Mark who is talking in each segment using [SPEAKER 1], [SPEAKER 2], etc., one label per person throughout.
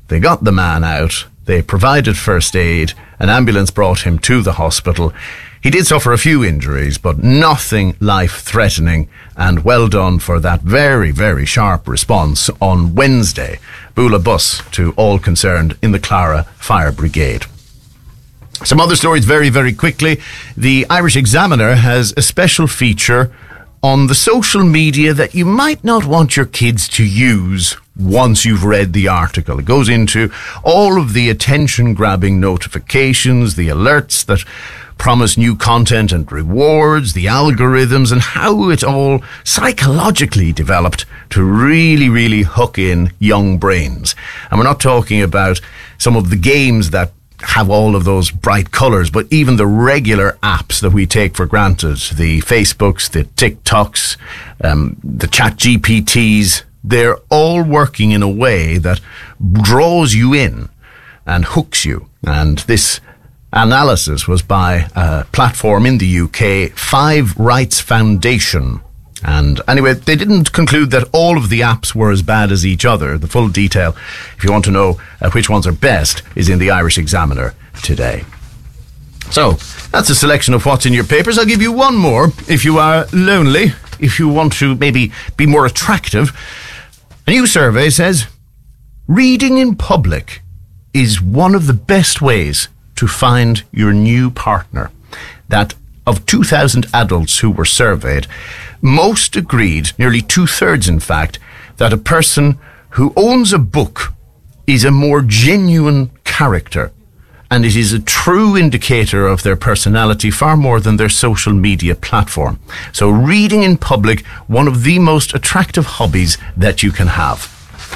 [SPEAKER 1] They got the man out. They provided first aid. An ambulance brought him to the hospital. He did suffer a few injuries, but nothing life-threatening, and well done for that very, very sharp response on Wednesday. Bula bus to all concerned in the Clara Fire Brigade. Some other stories very, very quickly. The Irish Examiner has a special feature on the social media that you might not want your kids to use once you've read the article. It goes into all of the attention-grabbing notifications, the alerts that promise new content and rewards, the algorithms, and how it's all psychologically developed to really, really hook in young brains. And we're not talking about some of the games that have all of those bright colours, but even the regular apps that we take for granted, the Facebooks, the TikToks, the ChatGPTs, they're all working in a way that draws you in and hooks you. And this analysis was by a platform in the UK, Five Rights Foundation. And anyway, they didn't conclude that all of the apps were as bad as each other. The full detail, if you want to know which ones are best, is in the Irish Examiner today. So, that's a selection of what's in your papers. I'll give you one more if you are lonely, if you want to maybe be more attractive. A new survey says reading in public is one of the best ways to find your new partner. That of 2,000 adults who were surveyed, most agreed, nearly 2/3 in fact, that a person who owns a book is a more genuine character, and it is a true indicator of their personality far more than their social media platform. So reading in public, one of the most attractive hobbies that you can have.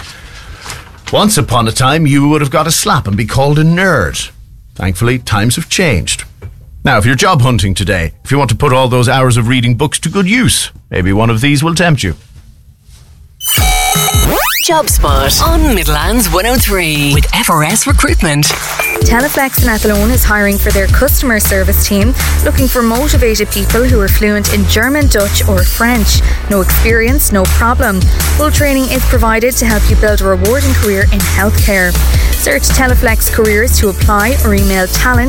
[SPEAKER 1] Once upon a time, you would have got a slap and be called a nerd. Thankfully, times have changed. Now, if you're job hunting today, if you want to put all those hours of reading books to good use, maybe one of these will tempt you.
[SPEAKER 2] JobSpot on Midlands 103 with FRS Recruitment.
[SPEAKER 3] Teleflex in Athlone is hiring for their customer service team, looking for motivated people who are fluent in German, Dutch or French. No experience, no problem. Full training is provided to help you build a rewarding career in healthcare. Search Teleflex Careers to apply or email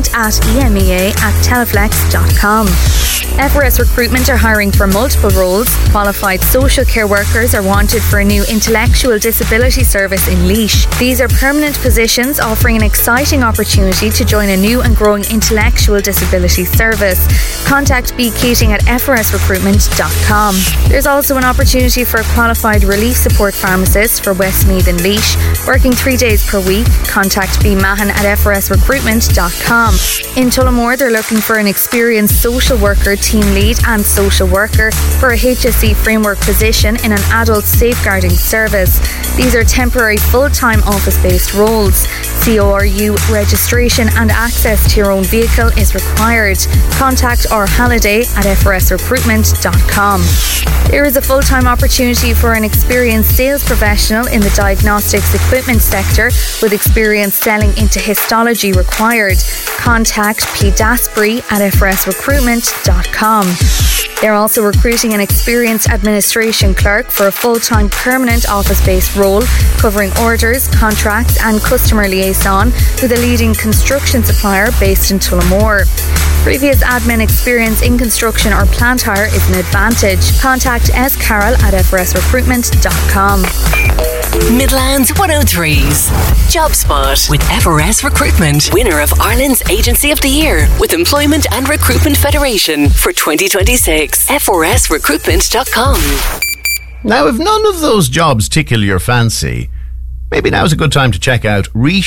[SPEAKER 3] talent@emea@teleflex.com. FRS Recruitment are hiring for multiple roles. Qualified social care workers are wanted for a new intellectual disability service in Laois. These are permanent positions offering an exciting opportunity to join a new and growing intellectual disability service. Contact B. Keating at frsrecruitment.com. There's also an opportunity for a qualified relief support pharmacist for Westmeath and Laois, working 3 days per week. Contact B. Mahan at frsrecruitment.com. In Tullamore, they're looking for an experienced social worker, team lead and social worker for a HSE framework position in an adult safeguarding service. These are temporary full-time office-based roles. CORU registration and access to your own vehicle is required. Contact R. Halliday at frsrecruitment.com. There is a full-time opportunity for an experienced sales professional in the diagnostics equipment sector with experience selling into histology required. Contact P. Dasbury at frsrecruitment.com. They're also recruiting an experienced administration clerk for a full-time permanent office-based role covering orders, contracts and customer liaison with a leading construction supplier based in Tullamore. Previous admin experience in construction or plant hire is an advantage. Contact S. Carroll at frsrecruitment.com.
[SPEAKER 2] Midlands 103's JobSpot with FRS Recruitment, winner of Ireland's Agency of the Year with Employment and Recruitment Federation for 2026. frsrecruitment.com.
[SPEAKER 1] Now, if none of those jobs tickle your fancy, maybe now's a good time to check out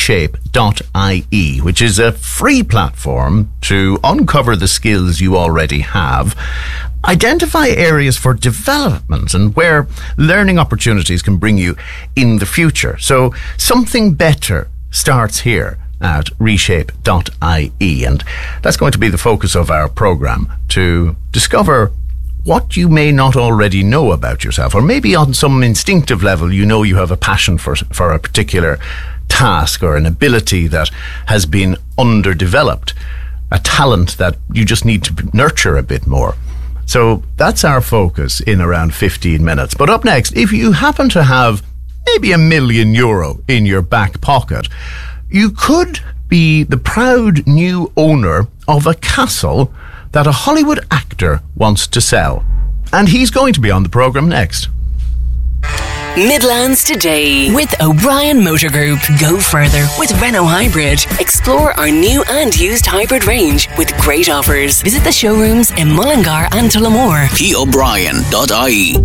[SPEAKER 1] reshape.ie, which is a free platform to uncover the skills you already have, identify areas for development and where learning opportunities can bring you in the future. So something better starts here at reshape.ie, and that's going to be the focus of our programme, to discover what you may not already know about yourself, or maybe on some instinctive level you know you have a passion for a particular task or an ability that has been underdeveloped, a talent that you just need to nurture a bit more. So that's our focus in around 15 minutes. But up next, if you happen to have maybe €1 million in your back pocket, you could be the proud new owner of a castle that a Hollywood actor wants to sell. And he's going to be on the programme next.
[SPEAKER 2] Midlands Today with O'Brien Motor Group. Go further with Renault Hybrid. Explore our new and used hybrid range with great offers. Visit the showrooms in Mullingar and Tullamore.
[SPEAKER 4] PO'Brien.ie.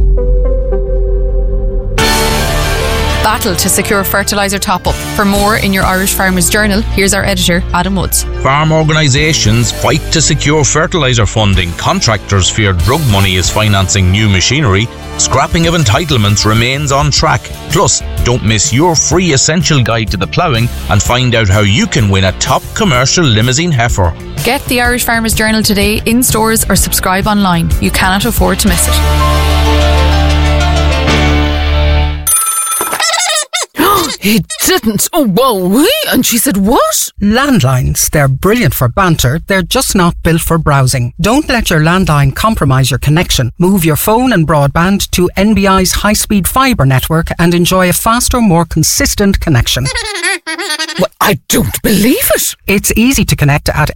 [SPEAKER 5] Battle to secure fertiliser top-up. For more in your Irish Farmers Journal, here's our editor, Adam Woods.
[SPEAKER 6] Farm organisations fight to secure fertiliser funding. Contractors fear drug money is financing new machinery. Scrapping of entitlements remains on track. Plus, don't miss your free essential guide to the ploughing and find out how you can win a top commercial limousine heifer.
[SPEAKER 5] Get the Irish Farmers Journal today in stores or subscribe online. You cannot afford to miss it.
[SPEAKER 7] He didn't. Oh, whoa. And she said, what?
[SPEAKER 8] Landlines. They're brilliant for banter. They're just not built for browsing. Don't let your landline compromise your connection. Move your phone and broadband to NBI's high-speed fibre network and enjoy a faster, more consistent connection.
[SPEAKER 7] Well, I don't believe it.
[SPEAKER 8] It's easy to connect at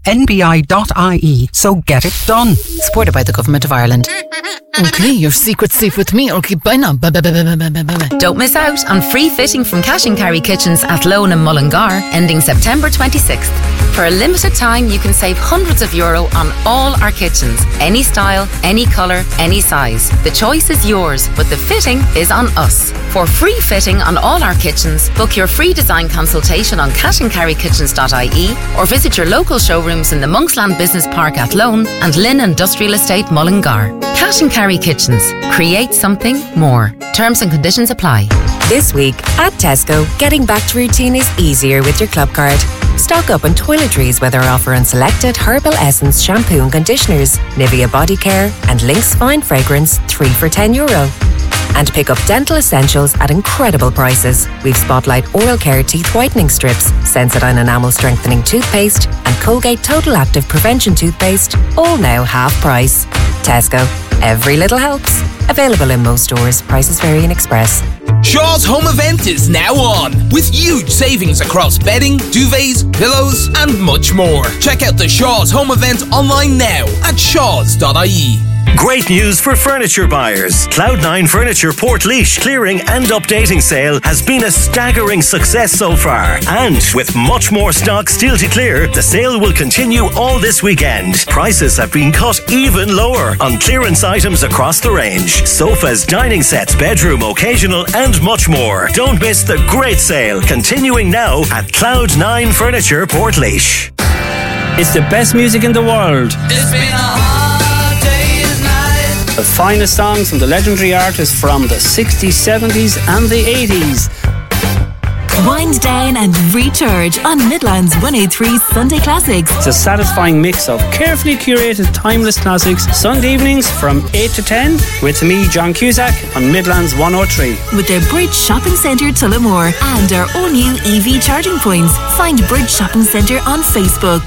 [SPEAKER 8] nbi.ie, so get it done.
[SPEAKER 7] Supported by the Government of Ireland. Okay, your secret's safe with me. Okay, bye now. Bye.
[SPEAKER 9] Don't miss out on free fitting from Cash and Carry Kitchens at Lone and Mullingar, ending September 26th. For a limited time, you can save hundreds of euro on all our kitchens. Any style, any colour, any size. The choice is yours, but the fitting is on us. For free fitting on all our kitchens, book your free design consultation on cashandcarrykitchens.ie or visit your local showrooms in the Monksland Business Park at Lone and Lynn Industrial Estate Mullingar. Cash and Carry Kitchens. Create something more. Terms and conditions apply.
[SPEAKER 10] This week at Tesco, getting back to routine is easier with your club card. Stock up on toiletries with our offer on selected Herbal Essence shampoo and conditioners, Nivea Body Care and Lynx Fine Fragrance 3 for €10. And pick up dental essentials at incredible prices. We've Spotlight Oral Care Teeth Whitening Strips, Sensodyne Enamel Strengthening Toothpaste and Colgate Total Active Prevention Toothpaste, all now half price. Tesco. Every little helps. Available in most stores. Prices vary in Express.
[SPEAKER 4] Shaw's Home Event is now on, with huge savings across bedding, duvets, pillows, and much more. Check out the Shaw's Home Event online now at shaws.ie.
[SPEAKER 11] Great news for furniture buyers. Cloud9 Furniture Portlaoise clearing and updating sale has been a staggering success so far. And with much more stock still to clear, the sale will continue all this weekend. Prices have been cut even lower on clearance items across the range. Sofas, dining sets, bedroom, occasional and much more. Don't miss the great sale continuing now at Cloud9 Furniture Portlaoise.
[SPEAKER 12] It's the best music in the world.
[SPEAKER 4] It's been a hard day's night.
[SPEAKER 12] The finest songs from the legendary artists from the 60s, 70s and the 80s.
[SPEAKER 2] Wind down and recharge on Midlands 103 Sunday Classics.
[SPEAKER 12] It's a satisfying mix of carefully curated timeless classics. Sunday evenings from 8 to 10 with me, John Cusack, on Midlands 103.
[SPEAKER 2] With their Bridge Shopping Centre Tullamore and our all-new EV charging points. Find Bridge Shopping Centre on Facebook.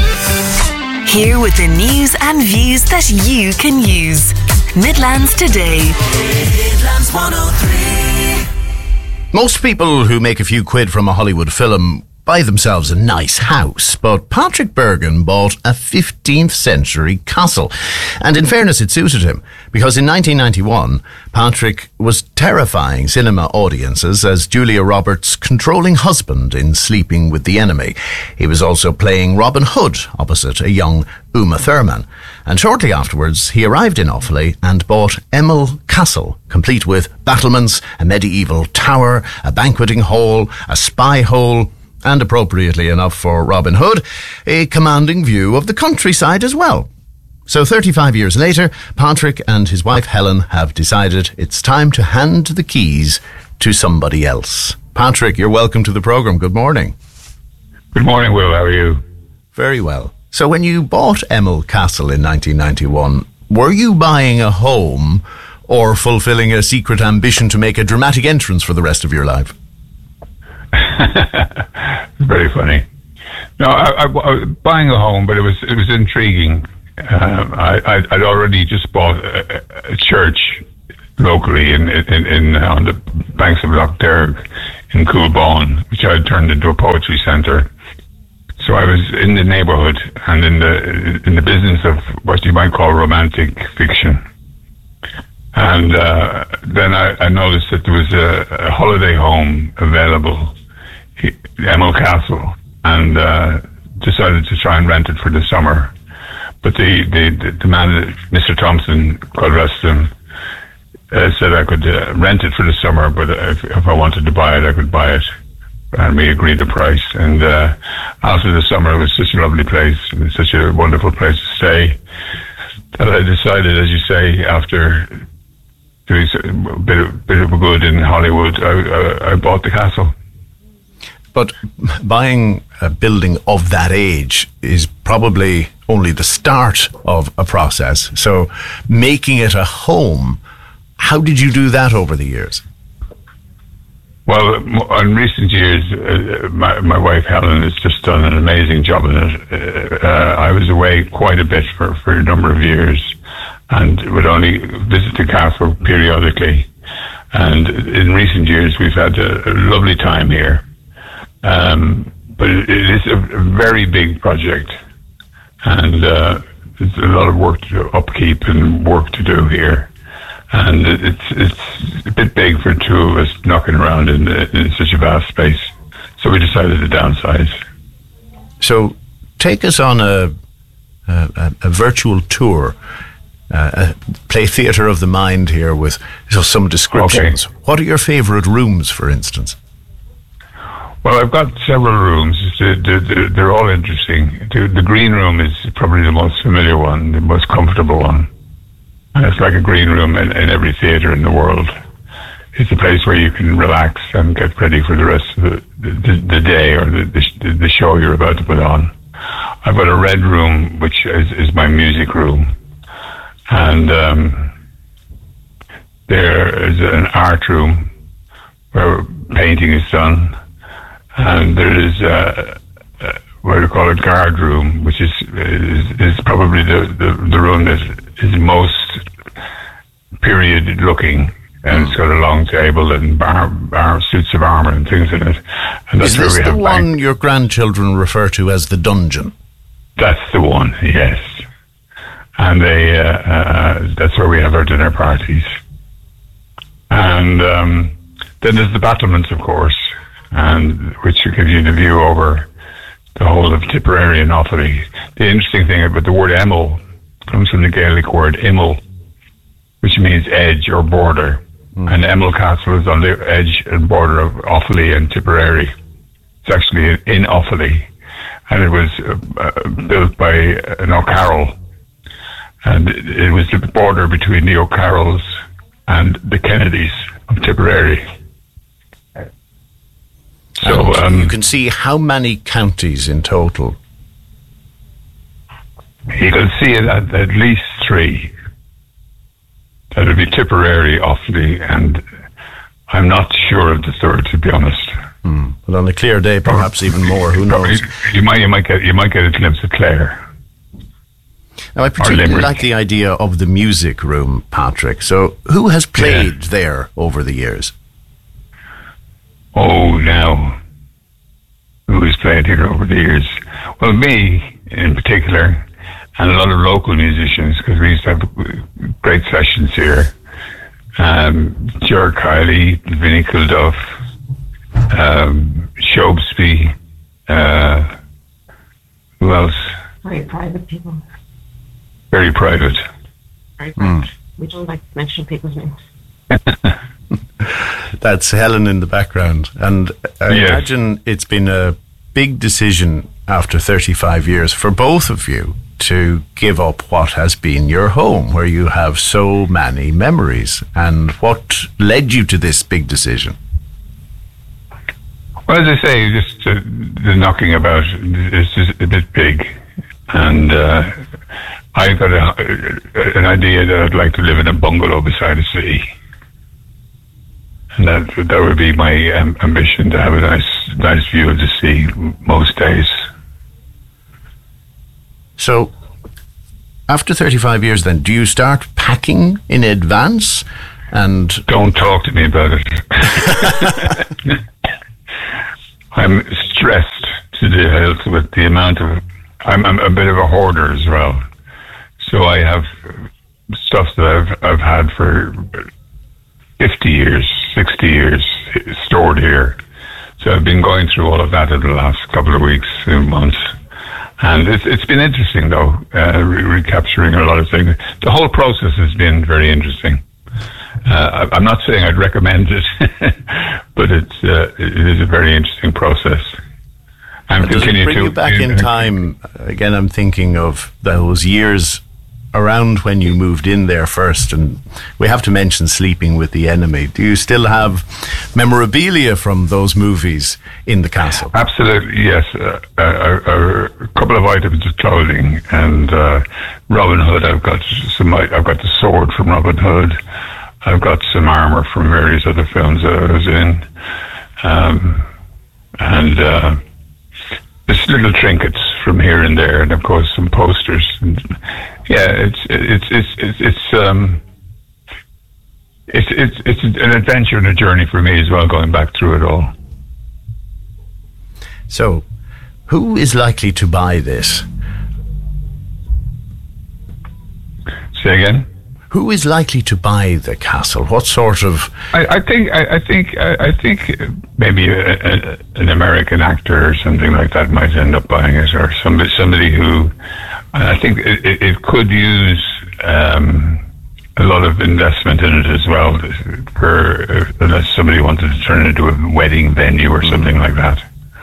[SPEAKER 2] Here with the news and views that you can use. Midlands Today. Midlands 103.
[SPEAKER 1] Most people who make a few quid from a Hollywood film buy themselves a nice house, but Patrick Bergin bought a 15th century castle. And in fairness, it suited him, because in 1991, Patrick was terrifying cinema audiences as Julia Roberts' controlling husband in Sleeping with the Enemy. He was also playing Robin Hood opposite a young Uma Thurman. And shortly afterwards, he arrived in Offaly and bought Emil Castle, complete with battlements, a medieval tower, a banqueting hall, a spy hole, and appropriately enough for Robin Hood, a commanding view of the countryside as well. So 35 years later, Patrick and his wife Helen have decided it's time to hand the keys to somebody else. Patrick, you're welcome to the programme. Good morning.
[SPEAKER 13] Good morning, Will. How are you?
[SPEAKER 1] Very well. So when you bought Emil Castle in 1991, were you buying a home or fulfilling a secret ambition to make a dramatic entrance for the rest of your life?
[SPEAKER 13] Very funny. No, I was buying a home, but it was intriguing. I'd already just bought a church locally on the banks of Lough Derg in Coolbawn, which I had turned into a poetry centre. So I was in the neighbourhood and in the business of what you might call romantic fiction. And then I noticed that there was a holiday home available, Emil Castle, and decided to try and rent it for the summer. But the man, Mr. Thompson, God rest him, said I could rent it for the summer, but if I wanted to buy it, I could buy it. And we agreed the price. And after the summer, it was such a lovely place. It was such a wonderful place to stay that I decided, as you say, after doing a bit of a good in Hollywood, I bought the castle.
[SPEAKER 1] But buying a building of that age is probably only the start of a process. So making it a home, how did you do that over the years?
[SPEAKER 13] Well, in recent years, my wife Helen has just done an amazing job in it. I was away quite a bit for a number of years and would only visit the castle periodically. And in recent years, we've had a lovely time here. But it is a very big project, and there's a lot of work to upkeep and work to do here. And it's a bit big for two of us knocking around in such a vast space. So we decided to downsize.
[SPEAKER 1] So take us on a virtual tour, play theatre of the mind here with some descriptions. Okay. What are your favourite rooms, for instance?
[SPEAKER 13] Well, I've got several rooms. They're all interesting. The green room is probably the most familiar one, the most comfortable one. And it's like a green room in every theatre in the world. It's a place where you can relax and get ready for the rest of the day or the show you're about to put on. I've got a red room, which is my music room. And there is an art room where painting is done. And there is what we call a guard room, which is probably the room that is most period looking, and it's got a long table and suits of armour and things in it. And that's
[SPEAKER 1] is this the one your grandchildren refer to as the dungeon?
[SPEAKER 13] That's the one, yes. And that's where we have our dinner parties. And then there's the battlements, of course, and which gives you the view over the whole of Tipperary and Offaly. The interesting thing about the word Emil comes from the Gaelic word Imil, which means edge or border. And Emil Castle is on the edge and border of Offaly and Tipperary. It's actually in Offaly, and it was built by an O'Carroll, and it was the border between the O'Carrolls and the Kennedys of Tipperary.
[SPEAKER 1] So you can see how many counties in total.
[SPEAKER 13] You can see it at least 3. That would be Tipperary, Offaly, and I'm not sure of the third, to be honest.
[SPEAKER 1] But on a clear day, perhaps even more. Who knows?
[SPEAKER 13] You might get a glimpse of Clare.
[SPEAKER 1] Now, I particularly like the idea of the music room, Patrick. So, who has played there over the years?
[SPEAKER 13] Oh, now, who has played here over the years? Well, me in particular, and a lot of local musicians, because we used to have great sessions here. Ger Kiley, Vinnie Kilduff, Shobesby, who else?
[SPEAKER 14] Very private people.
[SPEAKER 13] Very private.
[SPEAKER 14] Very private. We don't like to mention people's names.
[SPEAKER 1] That's Helen in the background. And I imagine it's been a big decision after 35 years for both of you to give up what has been your home, where you have so many memories. And what led you to this big decision?
[SPEAKER 13] Well, as I say, just the knocking about is just a bit big. And I got an idea that I'd like to live in a bungalow beside a sea. And that would be my ambition, to have a nice view of the sea most days.
[SPEAKER 1] So, after 35 years then, do you start packing in advance? And
[SPEAKER 13] don't talk to me about it. I'm stressed to the hilt with the amount of. I'm a bit of a hoarder as well, so I have stuff that I've had for 50 years, 60 years stored here. So I've been going through all of that in the last couple of weeks, months. And it's been interesting, though, recapturing a lot of things. The whole process has been very interesting. I'm not saying I'd recommend it, but it is a very interesting process.
[SPEAKER 1] And does it bring you back in time? Again, I'm thinking of those years around when you moved in there first, and we have to mention Sleeping with the Enemy. Do you still have memorabilia from those movies in the castle?
[SPEAKER 13] Absolutely, yes. A couple of items of clothing and Robin Hood. I've got the sword from Robin Hood. I've got some armor from various other films that I was in, and just little trinkets from here and there, and of course some posters. And yeah, it's an adventure and a journey for me as well, going back through it all.
[SPEAKER 1] So, who is likely to buy this?
[SPEAKER 13] Say again?
[SPEAKER 1] Who is likely to buy the castle? What sort of?
[SPEAKER 13] I think maybe an American actor or something like that might end up buying it, or somebody who I think it could use a lot of investment in it as well, unless somebody wanted to turn it into a wedding venue or something like that.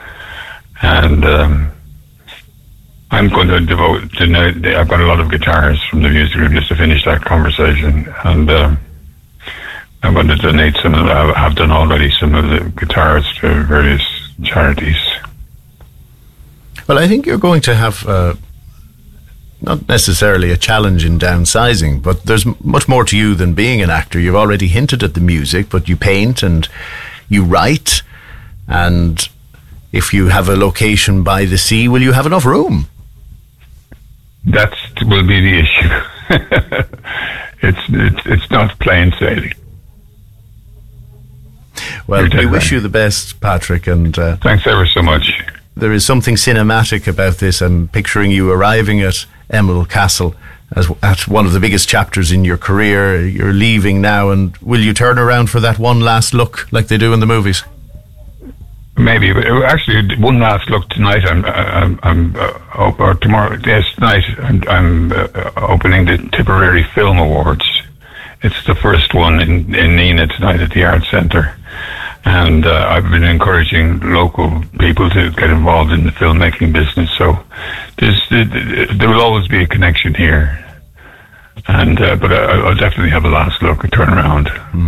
[SPEAKER 13] And I'm going to devote. I've got a lot of guitars from the music room just to finish that conversation, and I'm going to donate some of. I've done already some of the guitars to various charities.
[SPEAKER 1] Well, I think you're going to have not necessarily a challenge in downsizing, but there's much more to you than being an actor. You've already hinted at the music, but you paint and you write, and if you have a location by the sea, will you have enough room?
[SPEAKER 13] That will be the issue. It's not plain sailing.
[SPEAKER 1] Well, we wish you the best, Patrick, and
[SPEAKER 13] thanks ever so much.
[SPEAKER 1] There is something cinematic about this. I'm picturing you arriving at Emil Castle at one of the biggest chapters in your career. You're leaving now, and will you turn around for that one last look like they do in the movies?
[SPEAKER 13] Maybe, but actually, one last look tonight. Or tomorrow. Yes, tonight. I'm opening the Tipperary Film Awards. It's the first one in Nina tonight at the Arts Centre, and I've been encouraging local people to get involved in the filmmaking business. So there will always be a connection here, and but I'll definitely have a last look, a turnaround.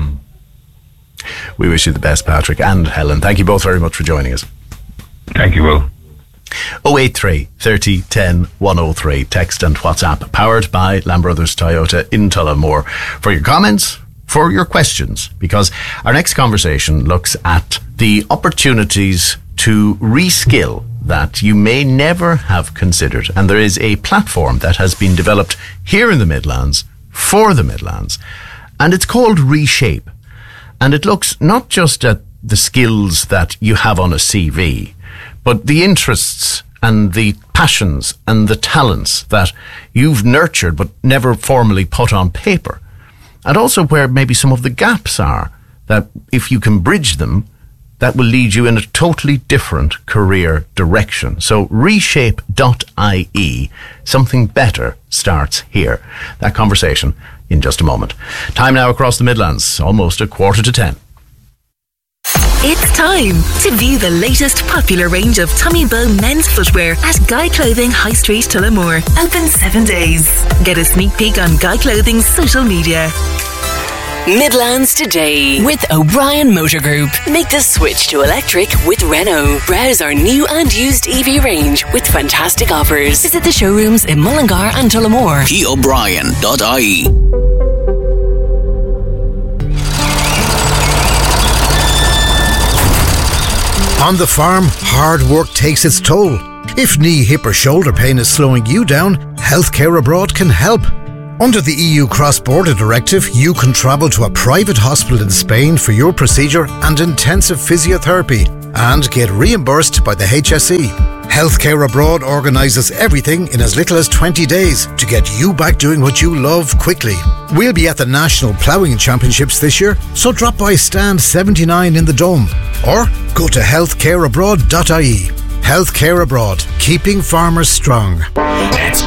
[SPEAKER 1] We wish you the best, Patrick and Helen. Thank you both very much for joining us.
[SPEAKER 13] Thank you, Will.
[SPEAKER 1] 083 30 10 103. Text and WhatsApp, powered by Lamb Brothers Toyota in Tullamore. For your comments, for your questions, because our next conversation looks at the opportunities to reskill that you may never have considered. And there is a platform that has been developed here in the Midlands for the Midlands, and it's called Reshape. And it looks not just at the skills that you have on a CV, but the interests and the passions and the talents that you've nurtured but never formally put on paper. And also where maybe some of the gaps are, that if you can bridge them, that will lead you in a totally different career direction. So reshape.ie, something better starts here. That conversation in just a moment. Time now across the Midlands, almost 9:45.
[SPEAKER 2] It's time to view the latest popular range of Tommy Bow men's footwear at Guy Clothing High Street, Tullamore. Open 7 days. Get a sneak peek on Guy Clothing's social media. Midlands Today with O'Brien Motor Group. Make the switch to electric with Renault. Browse our new and used EV range with fantastic offers. Visit the showrooms in Mullingar and Tullamore.
[SPEAKER 15] PO'Brien.ie.
[SPEAKER 16] On the farm, hard work takes its toll. If knee, hip or shoulder pain is slowing you down, Healthcare Abroad can help. Under the EU Cross-Border Directive, you can travel to a private hospital in Spain for your procedure and intensive physiotherapy and get reimbursed by the HSE. Healthcare Abroad organises everything in as little as 20 days to get you back doing what you love quickly. We'll be at the National Ploughing Championships this year, so drop by stand 79 in the Dome or go to healthcareabroad.ie. Healthcare Abroad, keeping farmers strong.